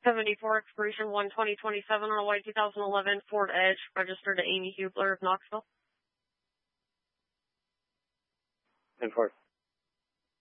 74, expiration 1/20/27 on a white 2011 Ford Edge, registered to Amy Hubler of Knoxville. 10-4.